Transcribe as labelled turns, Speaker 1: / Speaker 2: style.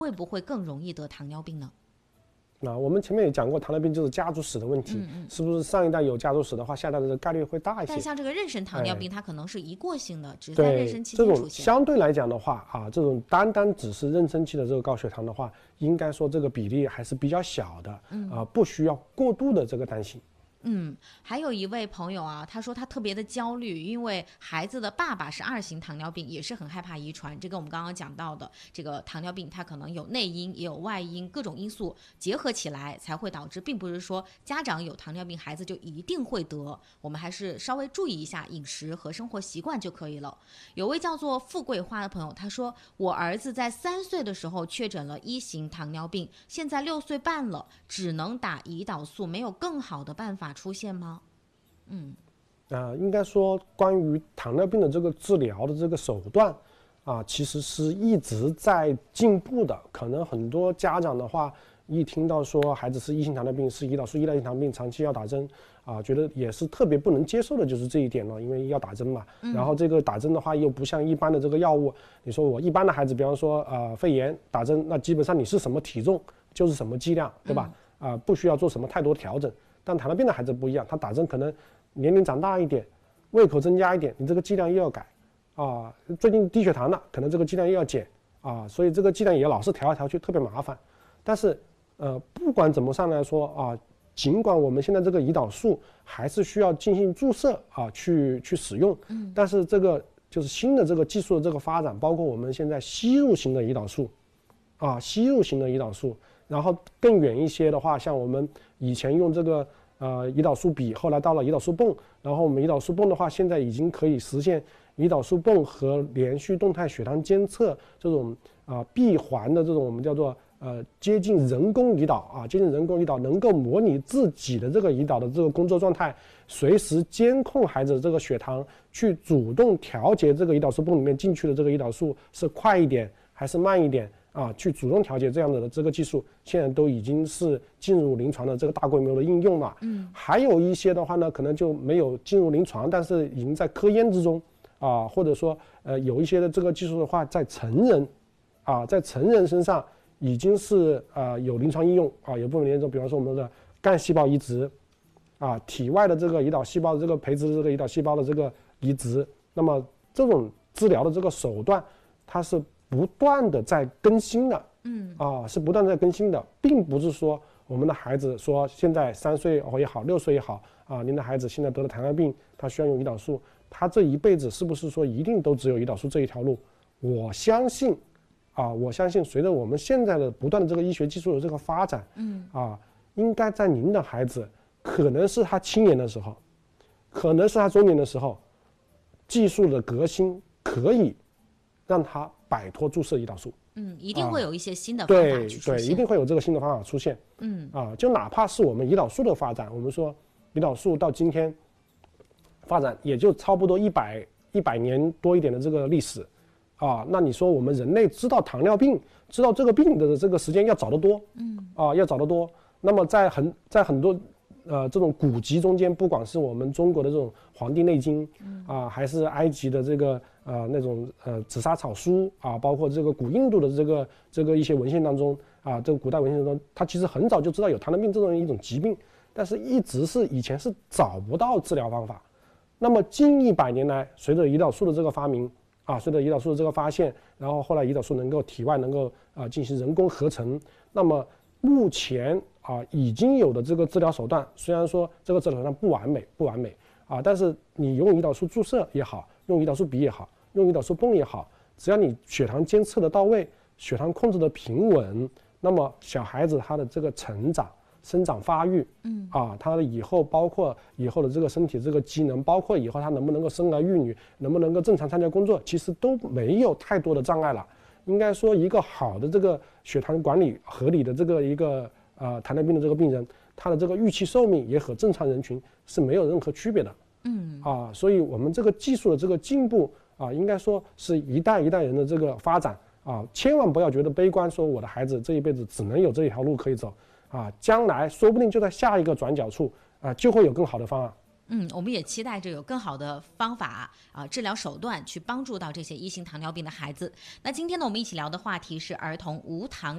Speaker 1: 会不会更容易得糖尿病呢？
Speaker 2: 我们前面也讲过，糖尿病就是家族史的问题，是不是上一代有家族史的话，下一代的概率会大一些？
Speaker 1: 但像这个妊娠糖尿病，它可能是一过性的，只在妊娠期间出现。
Speaker 2: 这种相对来讲的话这种单只是妊娠期的这个高血糖的话，应该说这个比例还是比较小的，不需要过度的这个担心。
Speaker 1: 还有一位朋友他说他特别的焦虑，因为孩子的爸爸是2型糖尿病，也是很害怕遗传。这个我们刚刚讲到的，这个糖尿病它可能有内因也有外因，各种因素结合起来才会导致，并不是说家长有糖尿病孩子就一定会得，我们还是稍微注意一下饮食和生活习惯就可以了。有位叫做富贵花的朋友，他说我儿子在3岁的时候确诊了1型糖尿病，现在6岁半了，只能打胰岛素，没有更好的办法出现吗？
Speaker 2: 应该说关于糖尿病的这个治疗的这个手段其实是一直在进步的。可能很多家长的话，一听到说孩子是1型糖尿病，是胰岛素依赖性糖尿病，长期要打针觉得也是特别不能接受的，就是这一点了，因为要打针嘛。然后这个打针的话又不像一般的这个药物，你说我一般的孩子，比方说肺炎打针，那基本上你是什么体重就是什么剂量，对吧？不需要做什么太多调整。但糖尿病的孩子不一样，他打针可能年龄长大一点，胃口增加一点，你这个剂量又要改最近低血糖了，可能这个剂量又要减所以这个剂量也老是调来调去，特别麻烦。但是不管怎么上来说尽管我们现在这个胰岛素还是需要进行注射去使用，但是这个就是新的这个技术的这个发展，包括我们现在吸入型的胰岛素吸入型的胰岛素，然后更远一些的话，像我们以前用这个胰岛素笔，后来到了胰岛素泵，然后我们胰岛素泵的话，现在已经可以实现胰岛素泵和连续动态血糖监测这种闭环的这种我们叫做接近人工胰岛接近人工胰岛，能够模拟自己的这个胰岛的这个工作状态，随时监控孩子的这个血糖，去主动调节这个胰岛素泵里面进去的这个胰岛素是快一点还是慢一点去主动调节这样的这个技术，现在都已经是进入临床的这个大规模的应用了。还有一些的话呢，可能就没有进入临床，但是已经在科研之中或者说有一些的这个技术的话，在成人身上已经是有临床应用有部分研究，比方说我们的干细胞移植体外的这个胰岛细胞的这个培植的这个胰岛细胞的这个移植，那么这种治疗的这个手段，它是不断的在更新的，是不断在更新的，并不是说我们的孩子说现在3岁也好，6岁也好您的孩子现在得了糖尿病，他需要用胰岛素，他这一辈子是不是说一定都只有胰岛素这一条路？我相信随着我们现在的不断的这个医学技术的这个发展，应该在您的孩子可能是他青年的时候，可能是他中年的时候，技术的革新可以让他摆脱注射胰岛素。
Speaker 1: 一定会有一些新的方法去出现。
Speaker 2: 对，一定会有这个新的方法出现。就哪怕是我们胰岛素的发展，我们说胰岛素到今天发展也就差不多100年多一点的这个历史那你说我们人类知道糖尿病，知道这个病的这个时间要早得多，要早得多。那么在很多这种古籍中间，不管是我们中国的这种《黄帝内经》还是埃及的这个那种紫砂草书包括这个古印度的这个一些文献当中这个古代文献中，它其实很早就知道有糖尿病这种一种疾病，但是一直是以前是找不到治疗方法。那么近100年来，随着胰岛素的这个发明随着胰岛素的这个发现，然后后来胰岛素能够体外能够进行人工合成，那么目前已经有的这个治疗手段，虽然说这个治疗手段不完美但是你用胰岛素注射也好，用胰岛素笔也好，用胰岛素泵也好，只要你血糖监测的到位，血糖控制的平稳，那么小孩子他的这个生长发育他的以后包括以后的这个身体这个机能，包括以后他能不能够生儿育女，能不能够正常参加工作，其实都没有太多的障碍了。应该说一个好的这个血糖管理合理的这个一个糖尿病的这个病人，他的这个预期寿命也和正常人群是没有任何区别的。所以我们这个技术的这个进步应该说是一代一代人的这个发展千万不要觉得悲观，说我的孩子这一辈子只能有这一条路可以走将来说不定就在下一个转角处就会有更好的方案。
Speaker 1: 我们也期待着有更好的方法治疗手段去帮助到这些1型糖尿病的孩子。那今天呢，我们一起聊的话题是儿童无糖